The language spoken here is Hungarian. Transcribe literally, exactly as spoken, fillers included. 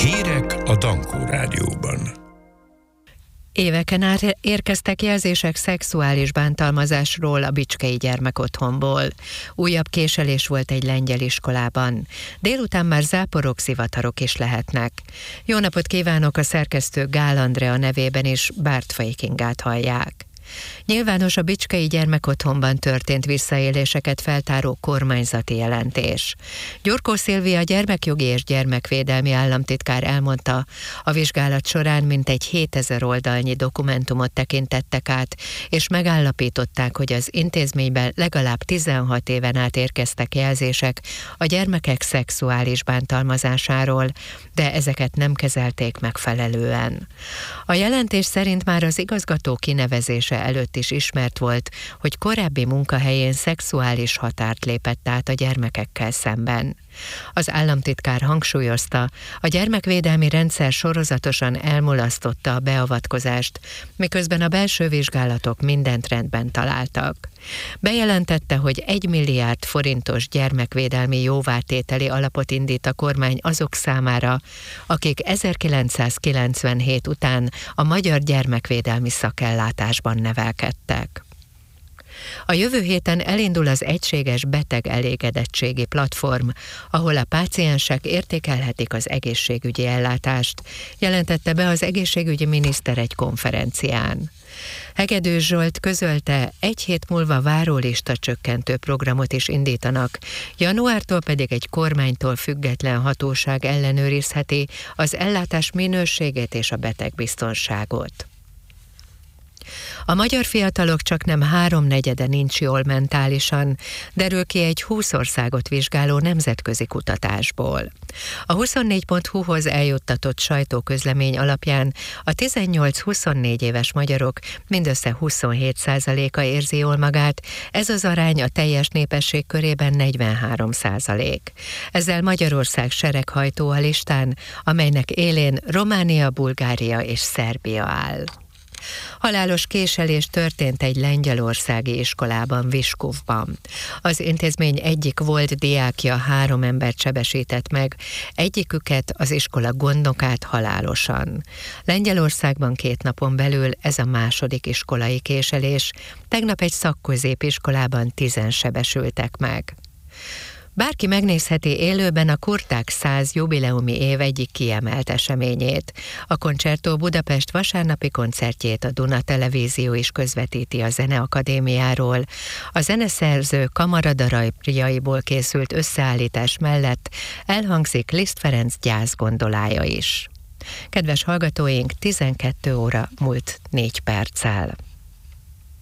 Hírek a Dankó Rádióban. Éveken át érkeztek jelzések szexuális bántalmazásról a bicskei gyermekotthonból. Újabb késelés volt egy lengyel iskolában. Délután már záporok, zivatarok is lehetnek. Jó napot kívánok, a szerkesztő Gál Andrea nevében is Bártfai Kingát hallják. Nyilvános a bicskei gyermekotthonban történt visszaéléseket feltáró kormányzati jelentés. Gyurkó Szilvia gyermekjogi és gyermekvédelmi államtitkár elmondta, a vizsgálat során mintegy hétezer oldalnyi dokumentumot tekintettek át, és megállapították, hogy az intézményben legalább tizenhat éven át érkeztek jelzések a gyermekek szexuális bántalmazásáról, de ezeket nem kezelték megfelelően. A jelentés szerint már az igazgató kinevezése előtt is ismert volt, hogy korábbi munkahelyén szexuális határt lépett át a gyermekekkel szemben. Az államtitkár hangsúlyozta, a gyermekvédelmi rendszer sorozatosan elmulasztotta a beavatkozást, miközben a belső vizsgálatok mindent rendben találtak. Bejelentette, hogy egy milliárd forintos gyermekvédelmi jóvátételi alapot indít a kormány azok számára, akik ezerkilencszázkilencvenhét után a magyar gyermekvédelmi szakellátásban nevelkedtek. A jövő héten elindul az egységes beteg elégedettségi platform, ahol a páciensek értékelhetik az egészségügyi ellátást, jelentette be az egészségügyi miniszter egy konferencián. Hegedűs Zsolt közölte, egy hét múlva várólista csökkentő programot is indítanak, januártól pedig egy kormánytól független hatóság ellenőrizheti az ellátás minőségét és a betegbiztonságot. A magyar fiatalok csaknem háromnegyede nincs jól mentálisan, derül ki egy húsz országot vizsgáló nemzetközi kutatásból. A huszonnégy pont hu-hoz eljuttatott sajtóközlemény alapján a tizennyolc-huszonnégy éves magyarok mindössze huszonhét százaléka érzi jól magát, ez az arány a teljes népesség körében negyvenhárom százalék. Ezzel Magyarország sereghajtó a listán, amelynek élén Románia, Bulgária és Szerbia áll. Halálos késelés történt egy lengyelországi iskolában, Viskóvban. Az intézmény egyik volt diákja három embert sebesített meg, egyiküket, az iskola gondnokát halálosan. Lengyelországban két napon belül ez a második iskolai késelés, tegnap egy szakközépiskolában tízen sebesültek meg. Bárki megnézheti élőben a Kurták száz jubileumi év egyik kiemelt eseményét. A Concerto Budapest vasárnapi koncertjét a Duna Televízió is közvetíti a Zeneakadémiáról. A zeneszerző kamaradarabjaiból készült összeállítás mellett elhangzik Liszt Ferenc gyászgondolája is. Kedves hallgatóink, tizenkét óra múlt négy perccel.